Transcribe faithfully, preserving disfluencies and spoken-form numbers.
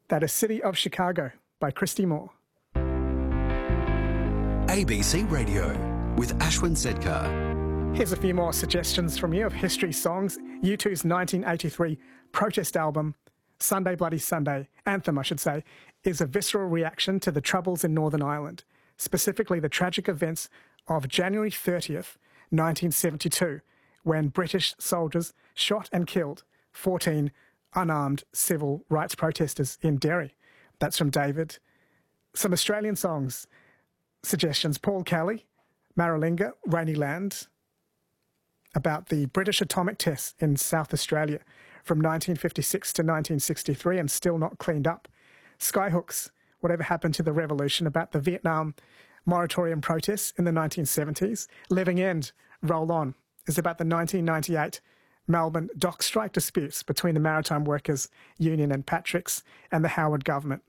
That is City of Chicago by Christy Moore. A B C Radio with Ashwin Sedkar. Here's a few more suggestions from you of history songs. U two's nineteen eighty-three protest album, Sunday Bloody Sunday, anthem I should say, is a visceral reaction to the troubles in Northern Ireland, specifically the tragic events of January thirtieth, nineteen seventy-two, when British soldiers shot and killed fourteen unarmed civil rights protesters in Derry. That's from David. Some Australian songs suggestions: Paul Kelly, Maralinga, Rainy Land, about the British atomic tests in South Australia from nineteen fifty-six to nineteen sixty-three and still not cleaned up. Skyhooks, Whatever Happened to the Revolution, about the Vietnam moratorium protests in the nineteen seventies. Living End, Roll On, is about the nineteen ninety-eight Melbourne dock strike disputes between the Maritime Workers Union and Patrick's and the Howard government.